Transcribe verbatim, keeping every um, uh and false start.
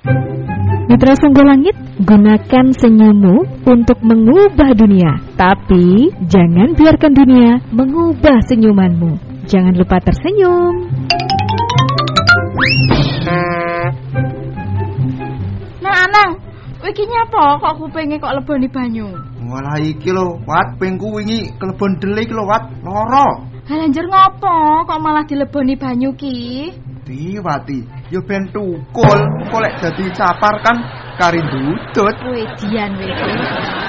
Mitra Sungguh Langit, gunakan senyummu untuk mengubah dunia, tapi jangan biarkan dunia mengubah senyumanmu. Jangan lupa tersenyum. Nah, Anang, iki nyapa kok kupinge kok leboni banyu? Walah iki lho, Wat, pengku wingi kelebon delik lho, Wat, lara. Halanjer ngopo kok malah dileboni banyu ki? Diwati, yo ben tukul, kok lek dadi capar kan kari ndudut. Weh, dian weh.